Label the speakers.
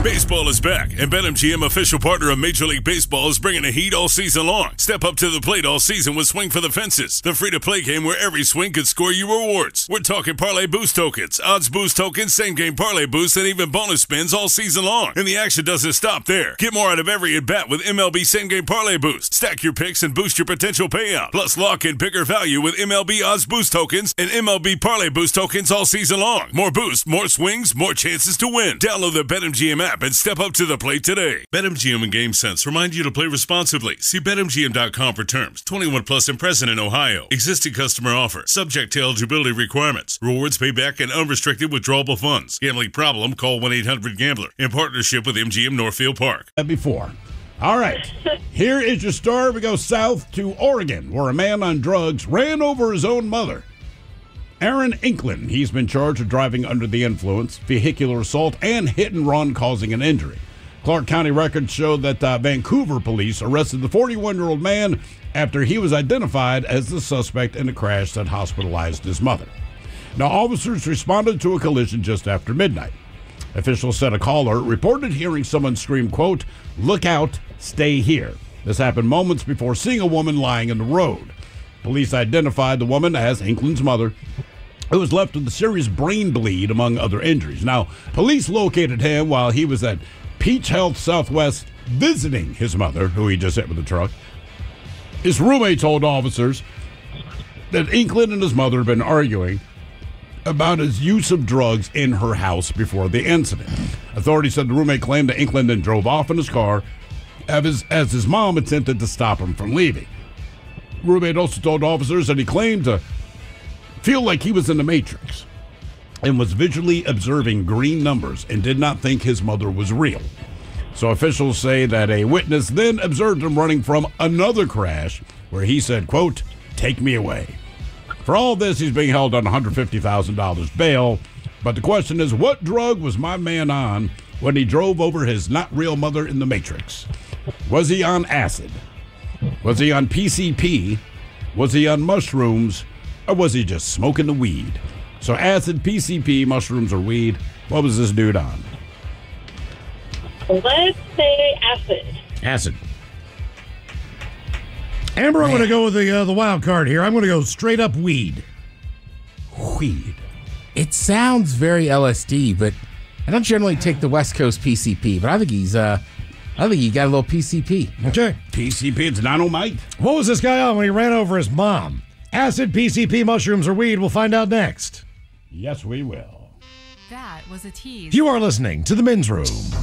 Speaker 1: Baseball is back, and BetMGM, official partner of Major League Baseball, is bringing the heat all season long. Step up to the plate all season with Swing for the Fences, the free-to-play game where every swing could score you rewards. We're talking parlay boost tokens, odds boost tokens, same-game parlay boosts, and even bonus spins all season long. And the action doesn't stop there. Get more out of every at-bat with MLB same-game parlay boost. Stack your picks and boost your potential payout. Plus, lock in bigger value with MLB odds boost tokens and MLB parlay boost tokens all season long. More boost, more swings, more chances to win. Download the BetMGM app and step up to the plate today. BetMGM and GameSense remind you to play responsibly. See BetMGM.com for terms. 21 plus and present in Ohio. Existing customer offer. Subject to eligibility requirements. Rewards payback and unrestricted withdrawable funds. Gambling problem? Call 1-800-GAMBLER. In partnership with MGM Northfield Park.
Speaker 2: Before. All right. Here is your story. We go south to Oregon, where a man on drugs ran over his own mother. Aaron Inklen, he's been charged with driving under the influence, vehicular assault, and hit and run causing an injury. Clark County records show that Vancouver police arrested the 41-year-old man after he was identified as the suspect in a crash that hospitalized his mother. Now, officers responded to a collision just after midnight. Officials said a caller reported hearing someone scream, quote, "Look out, stay here." This happened moments before seeing a woman lying in the road. Police identified the woman as Inklen's mother, who was left with a serious brain bleed, among other injuries. Now, police located him while he was at Peach Health Southwest visiting his mother, who he just hit with a truck. His roommate told officers that Inklen and his mother had been arguing about his use of drugs in her house before the incident. Authorities said the roommate claimed that Inklen then drove off in his car as his mom attempted to stop him from leaving. Roommate also told officers that he claimed to feel like he was in the Matrix and was visually observing green numbers and did not think his mother was real. So officials say that a witness then observed him running from another crash where he said, quote, "Take me away." For all this, he's being held on $150,000 bail. But the question is, what drug was my man on when he drove over his not real mother in the Matrix? Was he on acid? Was he on PCP? Was he on mushrooms? Or was he just smoking the weed? So acid, PCP, mushrooms, or weed, what was this dude on?
Speaker 3: Let's say acid.
Speaker 2: Acid.
Speaker 4: Amber, I'm going to go with the wild card here. I'm going to go straight up weed.
Speaker 2: Weed.
Speaker 5: It sounds very LSD, but I don't generally take the West Coast PCP. But I think he got a little PCP.
Speaker 4: Okay.
Speaker 2: PCP, it's dynamite.
Speaker 4: What was this guy on when he ran over his mom? Acid, PCP, mushrooms, or weed? We'll find out next.
Speaker 2: Yes, we will.
Speaker 6: That was a tease.
Speaker 4: You are listening to The Men's Room.